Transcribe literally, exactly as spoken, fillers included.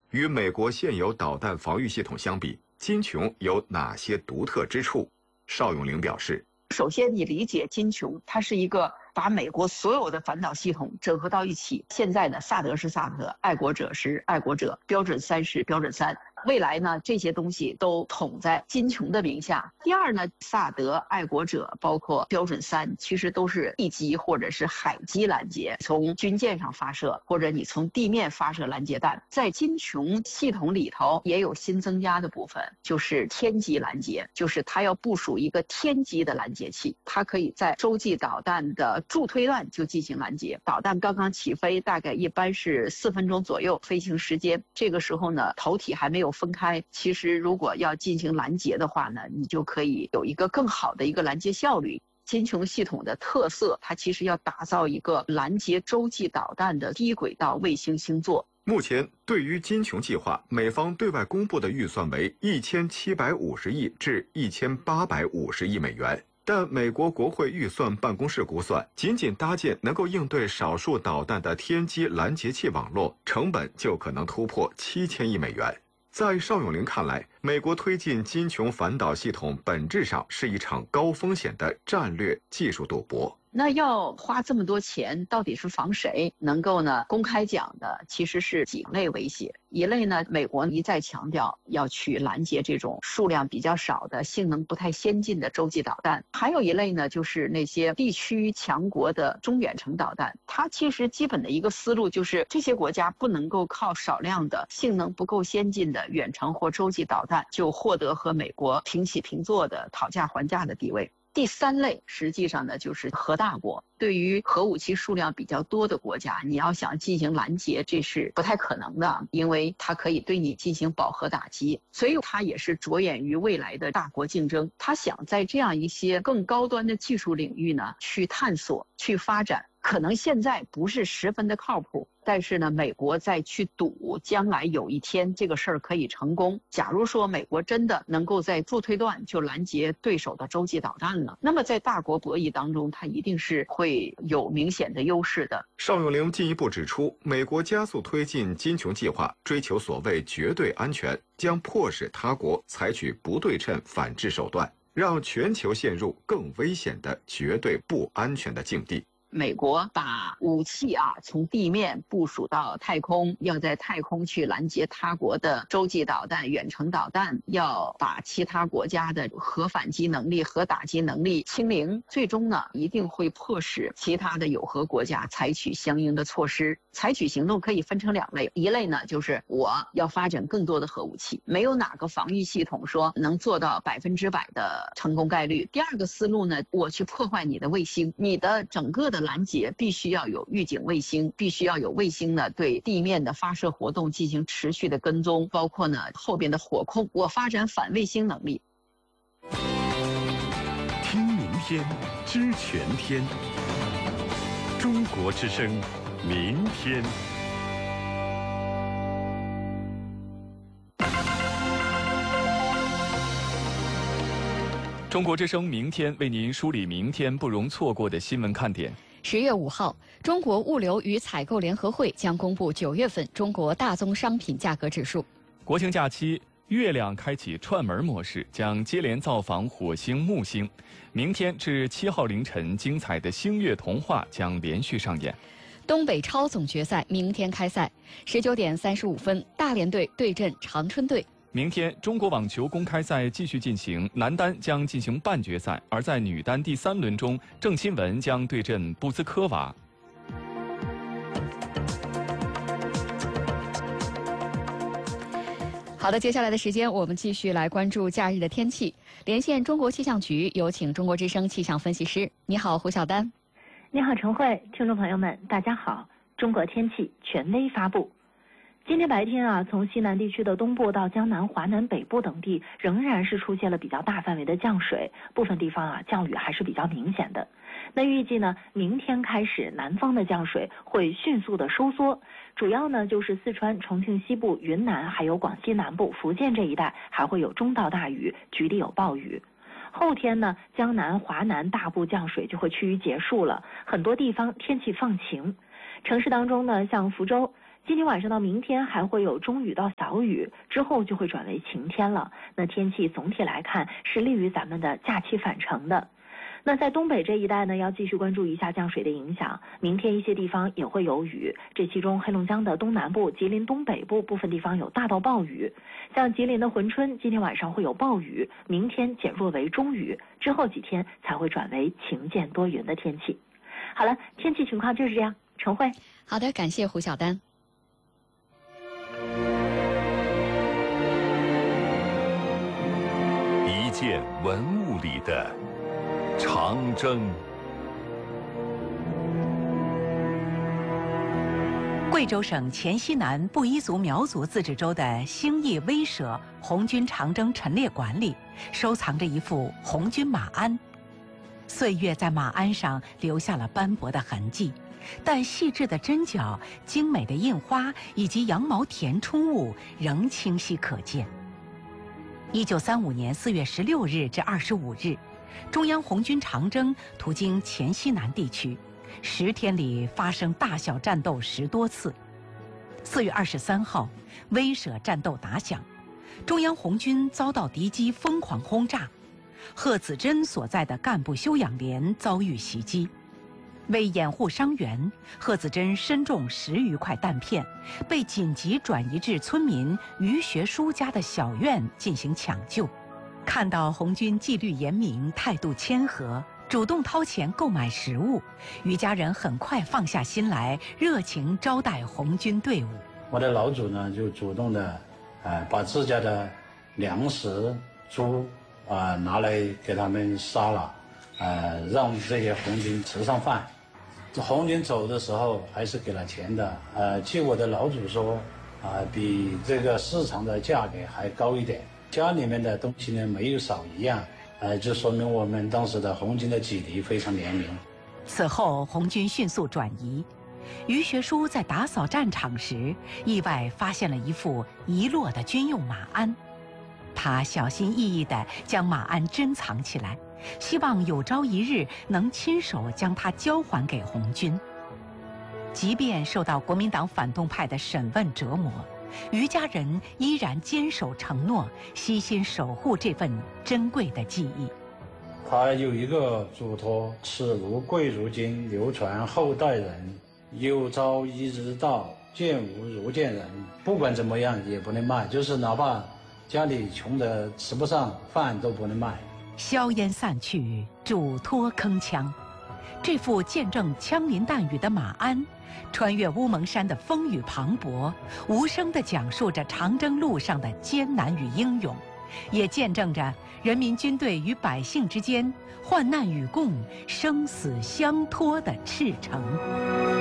与美国现有导弹防御系统相比，金琼有哪些独特之处？邵永龄表示， 首先你理解金琼，它是一个把美国所有的反导系统整合到一起。现在呢，萨德是萨德，爱国者是爱国者，标准三是标准三。未来呢，这些东西都统在金琼的名下。第二呢，萨德、爱国者包括标准三，其实都是地基或者是海基拦截，从军舰上发射，或者你从地面发射拦截弹。在金琼系统里头也有新增加的部分，就是天基拦截，就是它要部署一个天基的拦截器，它可以在洲际导弹的助推段就进行拦截。导弹刚刚起飞，大概一般是四分钟左右飞行时间，这个时候呢，头体还没有分开，其实如果要进行拦截的话呢，你就可以有一个更好的一个拦截效率。金琼系统的特色，它其实要打造一个拦截洲际导弹的低轨道卫星星座。 目前对于金琼计划，美方对外公布的预算为一千七百五十亿至一千八百五十亿美元。但美国国会预算办公室估算，仅仅搭建能够应对少数导弹的天基拦截器网络，成本就可能突破七千亿美元。在邵永龄看来，美国推进金琼反导系统本质上是一场高风险的战略技术赌博。 那要花这么多钱，到底是防谁？能够呢公开讲的其实是几类威胁。一类呢，美国一再强调要去拦截这种数量比较少的、性能不太先进的洲际导弹。还有一类呢，就是那些地区强国的中远程导弹。它其实基本的一个思路就是，这些国家不能够靠少量的性能不够先进的远程或洲际导弹就获得和美国平起平坐的讨价还价的地位。第三类实际上呢，就是核大国。对于核武器数量比较多的国家，你要想进行拦截，这是不太可能的，因为它可以对你进行饱和打击。所以它也是着眼于未来的大国竞争，它想在这样一些更高端的技术领域呢去探索、去发展。可能现在不是十分的靠谱，但是呢，美国再去赌将来有一天这个事儿可以成功。假如说美国真的能够在助推段就拦截对手的洲际导弹了，那么在大国博弈当中，它一定是会有明显的优势的。 邵永龄进一步指出，美国加速推进金琼计划，追求所谓绝对安全，将迫使他国采取不对称反制手段，让全球陷入更危险的绝对不安全的境地。 美国把武器啊从地面部署到太空，要在太空去拦截他国的洲际导弹、远程导弹，要把其他国家的核反击能力、核打击能力清零，最终呢一定会迫使其他的有核国家采取相应的措施。采取行动可以分成两类，一类呢就是我要发展更多的核武器，没有哪个防御系统说能做到百分之百的成功概率。第二个思路呢，我去破坏你的卫星，你的整个的拦截必须要有预警卫星，必须要有卫星呢对地面的发射活动进行持续的跟踪，包括呢后边的火控，我发展反卫星能力。 听明天，知全天。中国之声，明天。 中国之声明天为您梳理明天不容错过的新闻看点。 十月五号，中国物流与采购联合会将公布九月份中国大宗商品价格指数。 国庆假期，月亮开启串门模式，将接连造访火星、木星。明天至七号凌晨，精彩的星月童话将连续上演。 东北超总决赛明天开赛，十九点三十五分，大连队对阵长春队。 明天，中国网球公开赛继续进行，男单将进行半决赛，而在女单第三轮中，郑钦文将对阵布兹科娃。 好的，接下来的时间我们继续来关注假日的天气。连线中国气象局，有请中国之声气象分析师。你好，胡晓丹。 你好，陈慧，听众朋友们，大家好。中国天气权威发布。今天白天啊，从西南地区的东部到江南、华南北部等地，仍然是出现了比较大范围的降水，部分地方啊降雨还是比较明显的。那预计呢，明天开始南方的降水会迅速的收缩，主要呢就是四川、重庆西部、云南还有广西南部、福建这一带还会有中到大雨，局地有暴雨。后天呢，江南、华南大部降水就会趋于结束了，很多地方天气放晴。城市当中呢，像福州、 今天晚上到明天还会有中雨到小雨，之后就会转为晴天了。那天气总体来看是利于咱们的假期返程的。那在东北这一带呢，要继续关注一下降水的影响。明天一些地方也会有雨，这其中黑龙江的东南部、吉林东北部部分地方有大到暴雨。像吉林的珲春，今天晚上会有暴雨，明天减弱为中雨，之后几天才会转为晴间多云的天气。好了，天气情况就是这样。陈慧， 好的，感谢胡晓丹。 一件文物里的长征。 贵州省黔西南布依族苗族自治州的兴义威舍红军长征陈列馆里，收藏着一副红军马鞍。岁月在马鞍上留下了斑驳的痕迹，但细致的针脚、精美的印花以及羊毛填充物仍清晰可见。一九三五年四月十六日至二十五日，中央红军长征途经黔西南地区，十天里发生大小战斗十多次。四月二十三号，威舍战斗打响，中央红军遭到敌机疯狂轰炸，贺子珍所在的干部休养连遭遇袭击。为掩护伤员，贺子珍身中十余块弹片，被紧急转移至村民于学书家的小院进行抢救。看到红军纪律严明、态度谦和，主动掏钱购买食物，于家人很快放下心来，热情招待红军队伍。 我的老祖呢，就主动的，呃，把自家的粮食、猪啊、呃、拿来给他们杀了，呃，让这些红军吃上饭。红军走的时候还是给了钱的，呃，据我的老祖说，啊、呃，比这个市场的价格还高一点。家里面的东西呢没有少一样，呃，就说明我们当时的红军的纪律非常严明。 此后，红军迅速转移。于学书在打扫战场时，意外发现了一副遗落的军用马鞍，他小心翼翼地将马鞍珍藏起来，希望有朝一日能亲手将它交还给红军。即便受到国民党反动派的审问折磨，于家人依然坚守承诺，悉心守护这份珍贵的记忆。 他有一个嘱托：此如贵如今，流传后代人。有朝一日到，见无如见人。不管怎么样也不能卖，就是哪怕家里穷得吃不上饭都不能卖。 硝烟散去，嘱托铿锵。这副见证枪林弹雨的马鞍，穿越乌蒙山的风雨磅礴，无声地讲述着长征路上的艰难与英勇，也见证着人民军队与百姓之间患难与共、生死相托的赤诚。